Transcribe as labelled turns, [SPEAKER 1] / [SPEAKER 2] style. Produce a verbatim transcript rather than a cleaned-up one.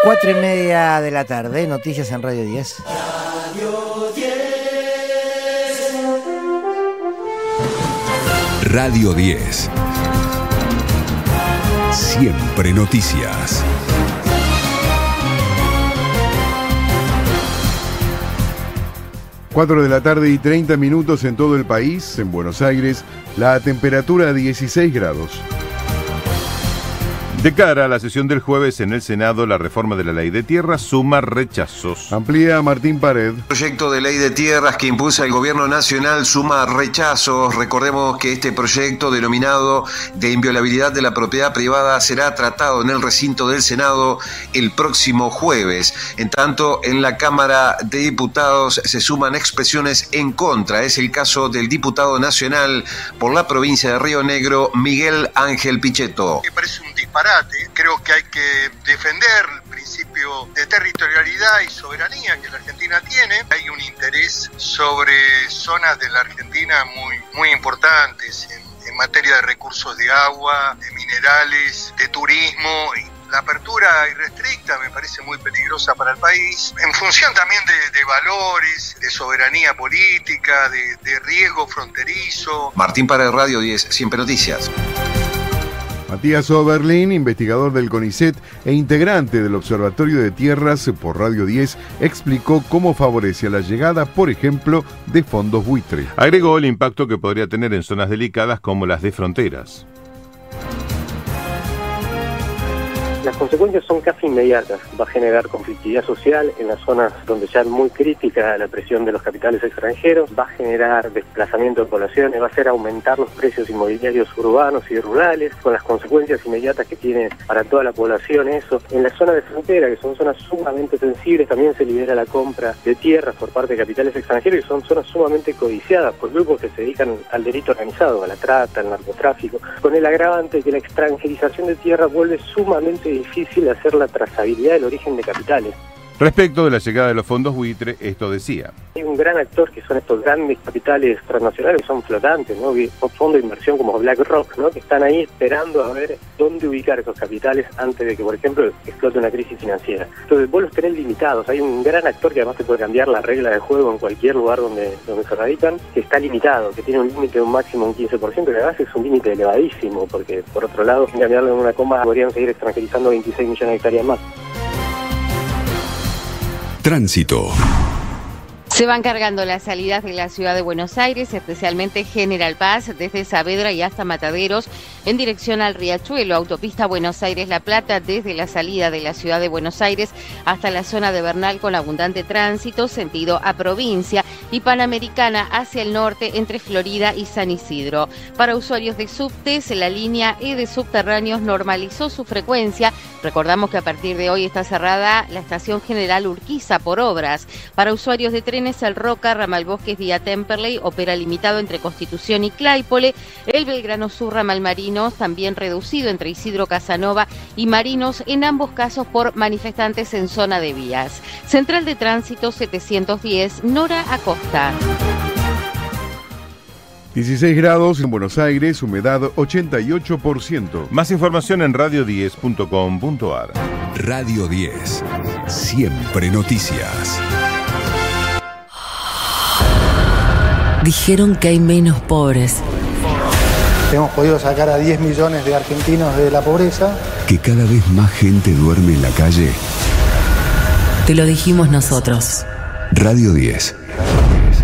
[SPEAKER 1] Cuatro y media de la tarde, noticias en Radio diez.
[SPEAKER 2] Radio diez.
[SPEAKER 3] Radio diez. Siempre noticias.
[SPEAKER 4] cuatro de la tarde y treinta minutos en todo el país. En Buenos Aires, la temperatura dieciséis grados.
[SPEAKER 5] De cara a la sesión del jueves en el Senado, la reforma de la ley de tierras suma rechazos.
[SPEAKER 4] Amplía Martín Pared.
[SPEAKER 6] El proyecto de ley de tierras que impulsa el gobierno nacional suma rechazos. Recordemos que este proyecto, denominado de inviolabilidad de la propiedad privada, será tratado en el recinto del Senado el próximo jueves. En tanto, en la Cámara de Diputados se suman expresiones en contra. Es el caso del diputado nacional por la provincia de Río Negro, Miguel Ángel Pichetto.
[SPEAKER 7] Me parece un disparate. Creo que hay que defender el principio de territorialidad y soberanía que la Argentina tiene. Hay un interés sobre zonas de la Argentina muy, muy importantes en, en materia de recursos de agua, de minerales, de turismo. Y la apertura irrestricta me parece muy peligrosa para el país, en función también de, de valores, de soberanía política, de, de riesgo fronterizo.
[SPEAKER 6] Martín Pared, Radio diez, Siempre Noticias.
[SPEAKER 4] Matías Oberlin, investigador del CONICET e integrante del Observatorio de Tierras por Radio diez, explicó cómo favorece a la llegada, por ejemplo, de fondos buitre.
[SPEAKER 5] Agregó el impacto que podría tener en zonas delicadas como las de fronteras.
[SPEAKER 8] Las consecuencias son casi inmediatas. Va a generar conflictividad social en las zonas donde ya es muy crítica la presión de los capitales extranjeros, va a generar desplazamiento de poblaciones, va a hacer aumentar los precios inmobiliarios urbanos y rurales, con las consecuencias inmediatas que tiene para toda la población eso. En las zonas de frontera, que son zonas sumamente sensibles, también se libera la compra de tierras por parte de capitales extranjeros y son zonas sumamente codiciadas por grupos que se dedican al delito organizado, a la trata, al narcotráfico, con el agravante que la extranjerización de tierras vuelve sumamente difícil hacer la trazabilidad del origen de capitales.
[SPEAKER 5] Respecto de la llegada de los fondos buitre, esto decía.
[SPEAKER 8] Hay un gran actor que son estos grandes capitales transnacionales que son flotantes, ¿no? Un fondo de inversión como BlackRock, ¿no? Que están ahí esperando a ver dónde ubicar esos capitales antes de que, por ejemplo, explote una crisis financiera. Entonces vos los tenés limitados. Hay un gran actor que además te puede cambiar la regla de juego en cualquier lugar donde, donde se radican, que está limitado, que tiene un límite de un máximo de un quince por ciento, que además es un límite elevadísimo, porque por otro lado, sin cambiarlo en una coma, podrían seguir extranjerizando veintiséis millones de hectáreas más.
[SPEAKER 3] Tránsito.
[SPEAKER 9] Se van cargando las salidas de la ciudad de Buenos Aires, especialmente General Paz, desde Saavedra y hasta Mataderos, en dirección al Riachuelo, autopista Buenos Aires-La Plata, desde la salida de la ciudad de Buenos Aires hasta la zona de Bernal con abundante tránsito, sentido a provincia, y Panamericana hacia el norte entre Florida y San Isidro. Para usuarios de subtes, la línea E de subterráneos normalizó su frecuencia. Recordamos que a partir de hoy está cerrada la estación General Urquiza por obras. Para usuarios de trenes, el Roca, Ramal Bosques vía Temperley, opera limitado entre Constitución y Claypole. El Belgrano Sur, Ramal Marinos, también reducido entre Isidro Casanova y Marinos, en ambos casos por manifestantes en zona de vías. Central de Tránsito setecientos diez, Nora Acosta.
[SPEAKER 4] dieciséis grados en Buenos Aires, humedad ochenta y ocho por ciento.
[SPEAKER 5] Más información en radio diez punto com punto a r.
[SPEAKER 3] Radio diez. Siempre noticias.
[SPEAKER 10] Dijeron que hay menos pobres.
[SPEAKER 11] Hemos podido sacar a diez millones de argentinos de la pobreza.
[SPEAKER 3] Que cada vez más gente duerme en la calle.
[SPEAKER 10] Te lo dijimos nosotros.
[SPEAKER 3] Radio diez.